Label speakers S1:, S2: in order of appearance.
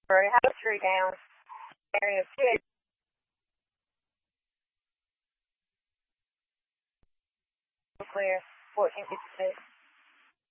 S1: Road, house 3 down, area 2. Clear, 1456.